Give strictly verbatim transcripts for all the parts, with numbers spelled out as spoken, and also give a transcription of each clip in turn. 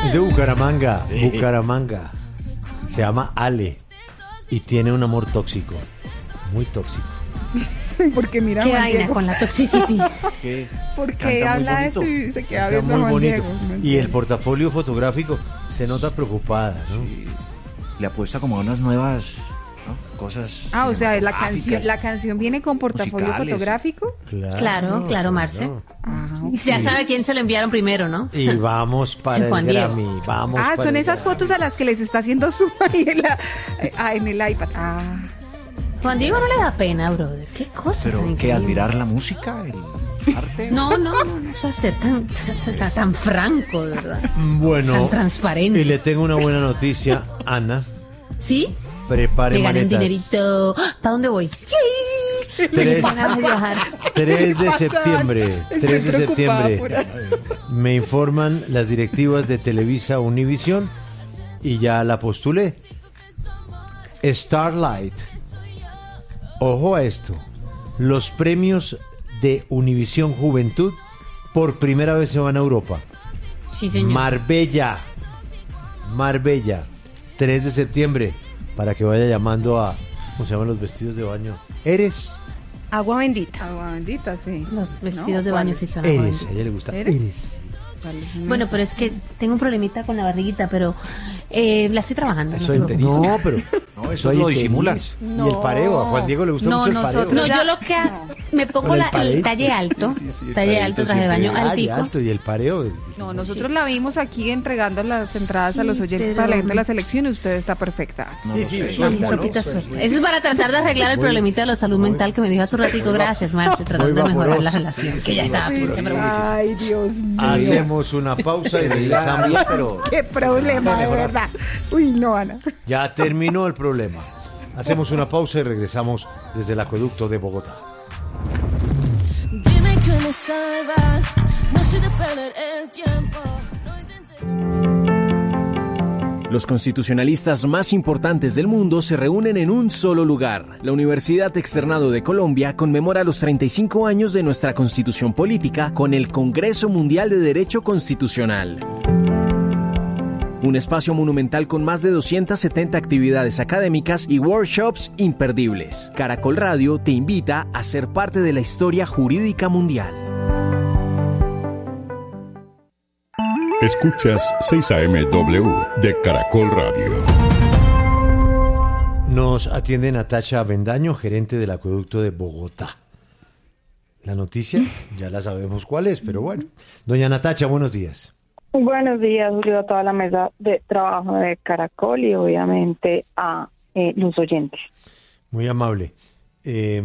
Es de Bucaramanga, Bucaramanga. Se llama Ale y tiene un amor tóxico, muy tóxico. Porque mira ¿Qué Juan vaina Diego. con la toxicity? ¿Qué? Porque habla de eso y se queda viendo a muy Juan bonito. Diego. No Y el entiendo. portafolio fotográfico se nota preocupada, ¿no? Sí. Le apuesta como a unas nuevas, ¿no?, cosas. Ah, o sea, la cinematográficas. canción, la canción viene con portafolio Musicales. fotográfico. Claro, claro, Marce. Ah, ok. Ya sabe quién se lo enviaron primero, ¿no? Y vamos para el Juan Diego. Grammy, vamos Ah, para son el esas Grammy. fotos a las que les está haciendo suma ahí en, la, ah, en el iPad. Ah, Juan Diego no le da pena, brother. ¿Qué cosa? Pero tan que increíble. admirar la música, el arte. No, no, no, no, o sea, ser tan, ser tan franco, de verdad. Bueno, Tan transparente. y le tengo una buena noticia, Ana. ¿Sí? Prepare Me gané un maletas. dinerito. ¿Para dónde voy? Tres, Ganas de viajar. tres de Bacán. septiembre. Estoy tres de preocupada septiembre. por ahí. Me informan las directivas de Televisa Univisión y ya la postulé. Starlight. Ojo a esto. Los premios de Univisión Juventud por primera vez se van a Europa. Sí, señor. Marbella. Marbella. tres de septiembre. Para que vaya llamando a... ¿Cómo se llaman los vestidos de baño? Eres. agua bendita. Agua bendita, sí. Los vestidos No, de baño ¿cuáles? sí son Eres. aguantes. A ella le gusta. ¿Eres? Eres. ¿Cuáles son? Bueno, pero es que tengo un problemita con la barriguita, pero eh, la estoy trabajando. Eso no se preocupe. no, pero... No, eso lo disimula. Y el pareo. A Juan Diego le gusta No, mucho el pareo. nosotros- No, Ya- yo lo que ha- me pongo Con el la, el pareito. talle alto, Sí, sí, el talle pareito alto, traje de baño siempre. Ay, altico. alto, y el pareo. es- No, nosotros la vimos aquí entregando las entradas a los Sí, oyentes pero- para la gente de la selección y usted está perfecta. No Sí, lo sí, sé. suelta, Un ¿no? poquito suelta. Eso es para tratar de arreglar el Muy- problemita de la salud muy- mental que me dijo hace un ratico. Gracias, Marce, tratando de mejorar la vaporoso. relación, que ya estaba pinche, pero bueno. Ay, Dios mío. Hacemos una pausa y regresamos. Pero Qué problema, de verdad. Uy, no, Ana. Ya terminó el problema. Hacemos una pausa y regresamos desde el acueducto de Bogotá. Dime que me salvas, no soy de perder el tiempo. No intentes. Los constitucionalistas más importantes del mundo se reúnen en un solo lugar. La Universidad Externado de Colombia conmemora los treinta y cinco años de nuestra Constitución Política con el Congreso Mundial de Derecho Constitucional. Un espacio monumental con más de doscientas setenta actividades académicas y workshops imperdibles. Caracol Radio te invita a ser parte de la historia jurídica mundial. Escuchas seis A M W de Caracol Radio. Nos atiende Natacha Avendaño, gerente del acueducto de Bogotá. La noticia ya la sabemos cuál es, pero bueno. Doña Natacha, buenos días. Buenos días, Julio, a toda la mesa de trabajo de Caracol y obviamente a eh, los oyentes. Muy amable. Eh,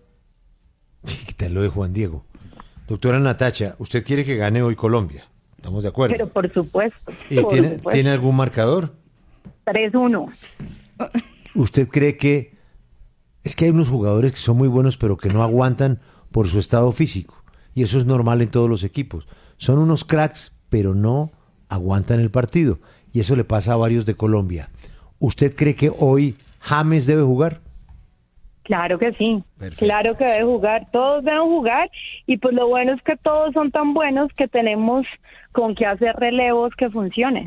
¿Qué tal lo de Juan Diego? Doctora Natacha, usted quiere que gane hoy Colombia. ¿Estamos de acuerdo? Pero por supuesto. ¿Y por tiene, supuesto. ¿Tiene algún marcador? tres uno. ¿Usted cree que es que hay unos jugadores que son muy buenos pero que no aguantan por su estado físico? Y eso es normal en todos los equipos. Son unos cracks pero no aguantan el partido. Y eso le pasa a varios de Colombia. ¿Usted cree que hoy James debe jugar? Claro que sí, Perfecto. claro que debe jugar, todos deben jugar y pues lo bueno es que todos son tan buenos que tenemos con qué hacer relevos que funcionen.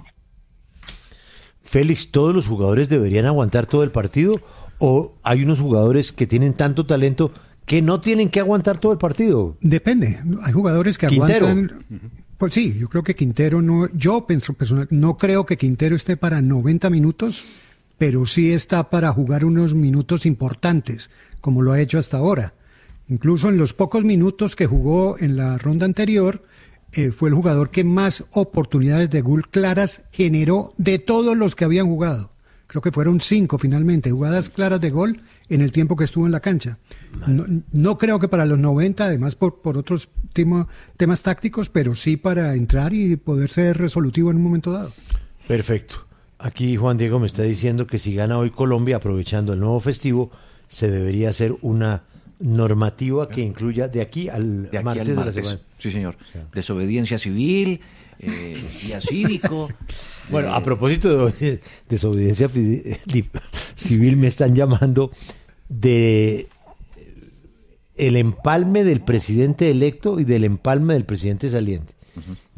Félix, ¿todos los jugadores deberían aguantar todo el partido? ¿O hay unos jugadores que tienen tanto talento que no tienen que aguantar todo el partido? Depende, hay jugadores que Quintero. aguantan. Pues sí, yo creo que Quintero no, yo pienso personal, no creo que Quintero esté para noventa minutos, pero sí está para jugar unos minutos importantes, como lo ha hecho hasta ahora. Incluso en los pocos minutos que jugó en la ronda anterior, eh, fue el jugador que más oportunidades de gol claras generó de todos los que habían jugado. Creo que fueron cinco finalmente, jugadas claras de gol en el tiempo que estuvo en la cancha. No, no creo que para los noventa, además por, por otros tema, temas tácticos, pero sí para entrar y poder ser resolutivo en un momento dado. Perfecto. Aquí Juan Diego me está diciendo que si gana hoy Colombia, aprovechando el nuevo festivo, se debería hacer una normativa que incluya de aquí al De aquí martes al de la martes. semana. Sí, señor. Desobediencia civil, eh, día cívico. Bueno, eh, a propósito de desobediencia fi- civil, me están llamando de el empalme del presidente electo y del empalme del presidente saliente.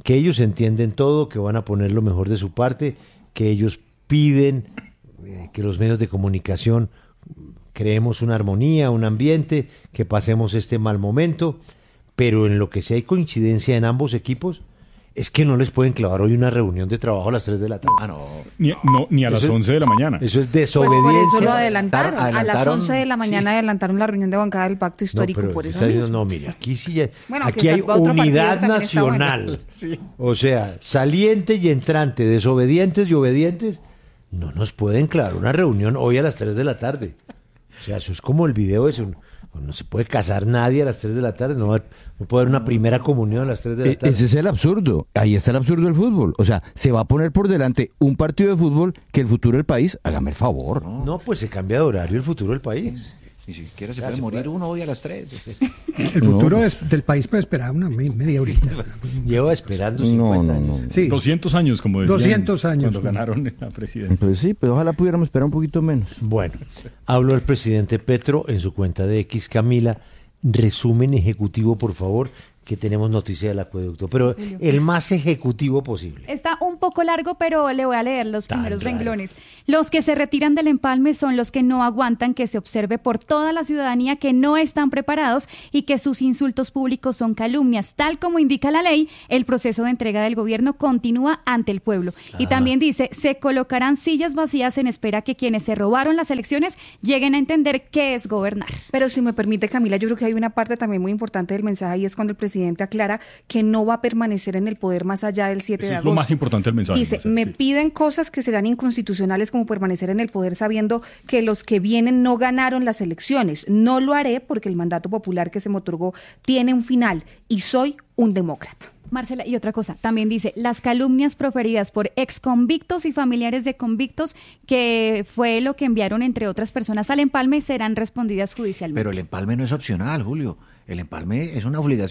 que ellos entienden todo, que van a poner lo mejor de su parte, que ellos piden eh, que los medios de comunicación creemos una armonía, un ambiente, que pasemos este mal momento, pero en lo que sí hay coincidencia en ambos equipos es que no les pueden clavar hoy una reunión de trabajo a las tres de la tarde. Ah, no. Ni, no, ni a las Eso es- once de la mañana. Eso es Pues por desobediencia. eso lo adelantaron. A las Adelantaron, once de la mañana adelantaron la reunión de bancada del Pacto Histórico No, pero por eso está diciendo, mismo. no, mire, aquí sí ya- Bueno, que aquí hay salva otro partido unidad también está bueno. nacional. O sea, saliente y entrante, desobedientes y obedientes, no nos pueden clavar una reunión hoy a las tres de la tarde. O sea, eso es como el video ese. un- No se puede casar nadie a las tres de la tarde, no, va- no puede haber una primera comunión a las tres de la E- tarde. Ese es el absurdo. Ahí está el absurdo del fútbol. O sea, se va a poner por delante un partido de fútbol que el futuro del país, hágame el favor. No, pues se cambia de horario el futuro del país. Ni siquiera se Ya puede se morir puede. uno hoy a las tres. El futuro es- del país puede esperar una me- media horita. Lleva esperando No, cincuenta no, años. no. Sí. doscientos años, como decían. doscientos años. Cuando ganaron la presidencia. Pues sí, pero ojalá pudiéramos esperar un poquito menos. Bueno, habló el presidente Petro en su cuenta de X. Camila, resumen ejecutivo, por favor, que tenemos noticia del acueducto, pero el más ejecutivo posible. Está un poco largo, pero le voy a leer los Tan primeros raro. renglones. Los que se retiran del empalme son los que no aguantan que se observe por toda la ciudadanía que no están preparados y que sus insultos públicos son calumnias. Tal como indica la ley, el proceso de entrega del gobierno continúa ante el pueblo. Y también dice, se colocarán sillas vacías en espera que quienes se robaron las elecciones lleguen a entender qué es gobernar. Pero si me permite, Camila, yo creo que hay una parte también muy importante del mensaje y es cuando el presidente aclara que no va a permanecer en el poder más allá del siete Eso de es lo agosto. más importante del mensaje. Dice, Marcela, me sí. piden cosas que serán inconstitucionales como permanecer en el poder sabiendo que los que vienen no ganaron las elecciones. No lo haré porque el mandato popular que se me otorgó tiene un final y soy un demócrata. Marcela, y otra cosa, también dice, las calumnias proferidas por exconvictos y familiares de convictos, que fue lo que enviaron entre otras personas al empalme, serán respondidas judicialmente. Pero el empalme no es opcional, Julio. El empalme es una obligación.